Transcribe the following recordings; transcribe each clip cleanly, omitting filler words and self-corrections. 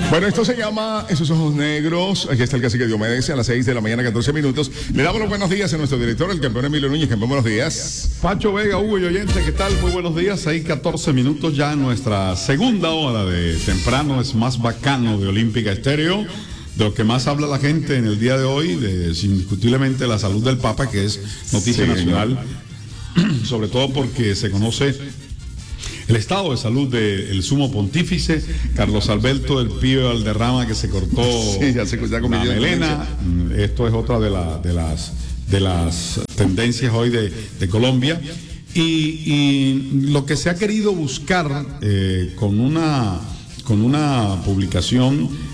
Bueno, esto se llama Esos Ojos Negros. Aquí está el cacique Diomedes a las 6 de la mañana, 14 minutos. Le damos los buenos días a nuestro director, el campeón Emilio Núñez. Campeón, buenos días. Pacho Vega, Hugo y oyente, ¿qué tal? Muy buenos días. Hay 14 minutos ya en nuestra segunda hora de Temprano es más bacano de Olímpica Estéreo. De lo que más habla la gente en el día de hoy, es indiscutiblemente la salud del Papa, que es noticia nacional, sobre todo porque se conoce el estado de salud del sumo pontífice Carlos Alberto del Pío Valderrama, que se cortó la melena. Esto es otra de las tendencias hoy de Colombia. Y lo que se ha querido buscar con una publicación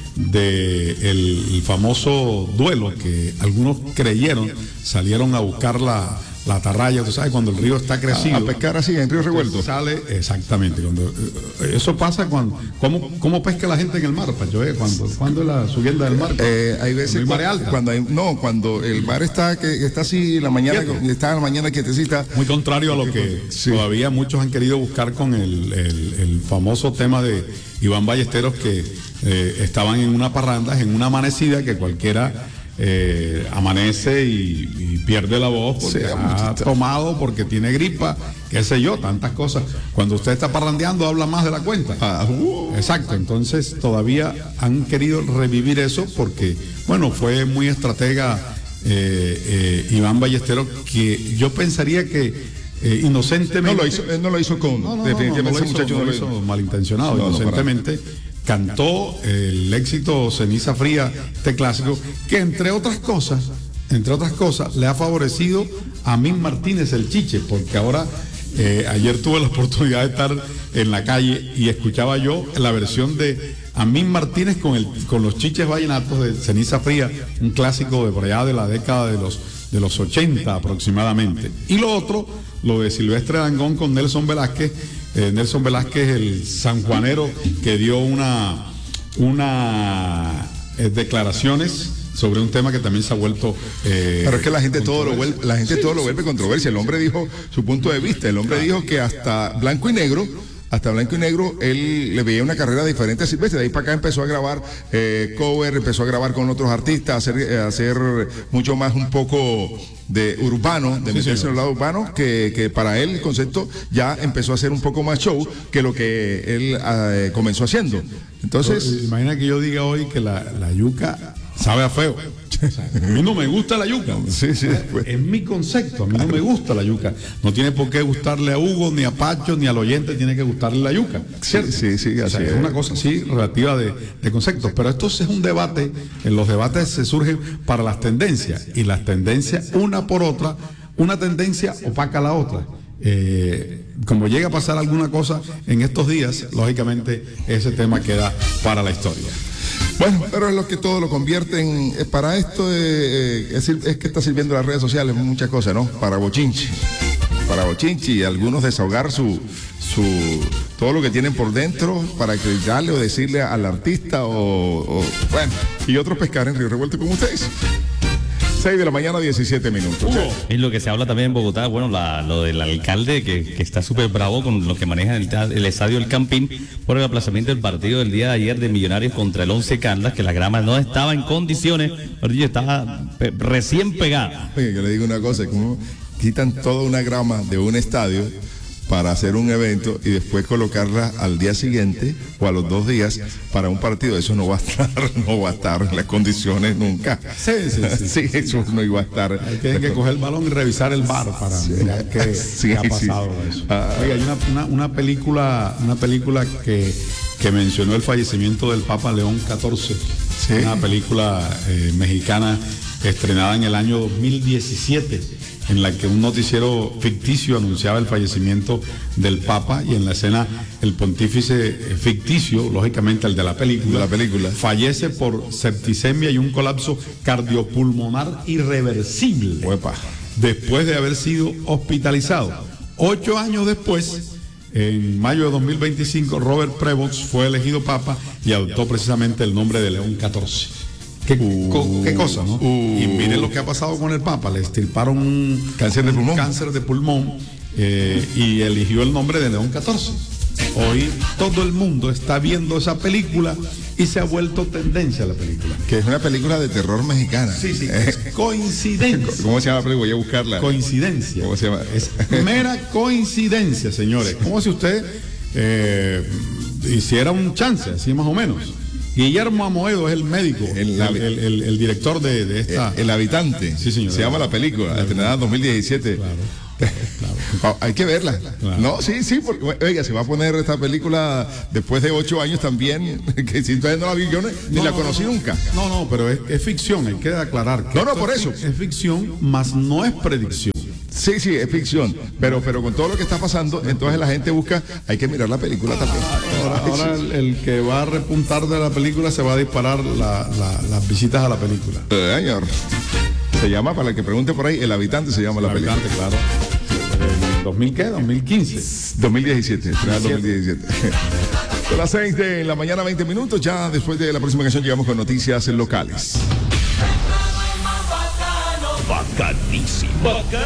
del famoso duelo que algunos creyeron, salieron a buscar la atarraya, tú sabes, cuando el río está crecido. A pescar así, en río revuelto. Sale, exactamente. Eso pasa cuando. ¿Cómo pesca la gente en el mar, Pacho? ¿Cuándo es la subienda del mar? Hay veces cuando el mar está así, la mañana, está la mañana quietecita. Muy contrario a lo que todavía muchos han querido buscar con el famoso tema de Iván Ballesteros, que estaban en una parranda, en una amanecida, que cualquiera amanece y pierde la voz porque ha tomado, porque tiene gripa, qué sé yo, tantas cosas. Cuando usted está parrandeando habla más de la cuenta. Exacto, entonces todavía han querido revivir eso porque, bueno, fue muy estratega Iván Ballesteros, que yo pensaría que inocentemente... No lo hizo con... definitivamente ese muchacho no lo hizo malintencionado, inocentemente. Cantó el éxito Ceniza Fría, este clásico, que entre otras cosas, le ha favorecido a Min Martínez el Chiche, porque ahora, ayer tuve la oportunidad de estar en la calle y escuchaba yo la versión de Amín Martínez con los chiches vallenatos de Ceniza Fría, un clásico de por allá de la década de los 80 aproximadamente. Y lo otro, lo de Silvestre Dangond con Nelson Velázquez, el sanjuanero, que dio una declaraciones sobre un tema que también se ha vuelto pero es que la gente todo lo vuelve controversia. El hombre dijo su punto de vista. El hombre dijo que hasta blanco y negro él le veía una carrera diferente a Silvestre. De ahí para acá empezó a grabar cover, empezó a grabar con otros artistas, a hacer mucho más un poco de urbano, de meterse en el lado urbano, que para él el concepto ya empezó a ser un poco más show que lo que él comenzó haciendo. Entonces, imagina que yo diga hoy que la yuca sabe a feo. O sea, a mí no me gusta la yuca. Pues. Es mi concepto, a mí no me gusta la yuca. No tiene por qué gustarle a Hugo, ni a Pacho, ni al oyente, tiene que gustarle la yuca. ¿Cierto? Sí, así es una cosa así relativa de conceptos. Pero esto es un debate, en los debates se surgen para las tendencias, y las tendencias, una por otra, una tendencia opaca a la otra. Como llega a pasar alguna cosa en estos días, lógicamente ese tema queda para la historia. Bueno, pero es lo que todo lo convierten para esto, es que está sirviendo las redes sociales muchas cosas, ¿no? Para bochinche y algunos desahogar todo lo que tienen por dentro para criticarle o decirle al artista bueno, y otros pescar en Río Revuelto como ustedes. 6 de la mañana, 17 minutos. Es lo que se habla también en Bogotá, bueno, lo del alcalde que está súper bravo con lo que maneja el estadio El Campín por el aplazamiento del partido del día de ayer de Millonarios contra el Once Caldas, que la grama no estaba en condiciones, estaba recién pegada. Oye, que le digo una cosa, como quitan toda una grama de un estadio para hacer un evento y después colocarla al día siguiente o a los 2 días para un partido. Eso no va a estar en las condiciones nunca. Sí, eso no iba a estar. Tienen que coger el balón y revisar el VAR para mirar qué ha pasado eso. Oiga, hay una película que mencionó el fallecimiento del Papa León XIV. Una película mexicana estrenada en el año 2017, en la que un noticiero ficticio anunciaba el fallecimiento del Papa, y en la escena el pontífice ficticio, lógicamente el de la película, fallece por septicemia y un colapso cardiopulmonar irreversible. Uepa. Después de haber sido hospitalizado. 8 años después, en mayo de 2025, Robert Prevost fue elegido Papa y adoptó precisamente el nombre de León XIV. Qué cosa, ¿no? Y miren lo que ha pasado con el Papa. Le extirparon un cáncer de pulmón y eligió el nombre de León XIV. Hoy todo el mundo está viendo esa película y se ha vuelto tendencia la película. Que es una película de terror mexicana. Sí, es coincidencia. ¿Cómo se llama la película? Voy a buscarla. Coincidencia. ¿Cómo se llama? Es mera coincidencia, señores. Como si usted hiciera un chance, así más o menos. Guillermo Amoedo es el médico, el director de esta... El habitante. Sí, señor. Se llama la película, estrenada en 2017. Claro. Hay que verla. Claro. No, sí, porque, oiga, se va a poner esta película después de 8 años también, que si todavía no la vi, yo ni la conocí nunca. No, pero es ficción, hay que aclarar. Que por eso. Es ficción, mas no es predicción. Sí, es ficción, pero con todo lo que está pasando, entonces la gente busca, hay que mirar la película también. Ahora el que va a repuntar de la película se va a disparar las visitas a la película. Señor. Se llama, para el que pregunte por ahí, El Habitante se llama la película. Claro. ¿2000 qué? 2015. 2017, 2017. Son las 6 de la mañana, 20 minutos. Ya después de la próxima canción llegamos con noticias locales. Bacanísimo.